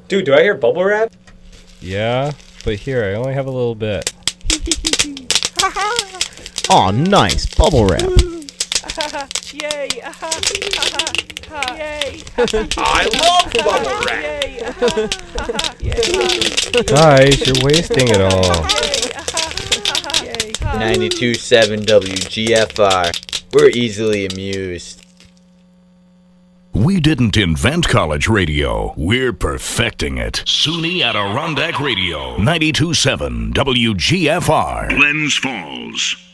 Dude, do I hear bubble wrap? Yeah, but here, I only have a little bit. Aw, nice. Bubble wrap. Yay! Yay! I love bubble wrap! Guys, you're wasting it all. 92.7 WGFR. We're easily amused. We didn't invent college radio. We're perfecting it. SUNY Adirondack Radio. 92.7 WGFR. Glens Falls.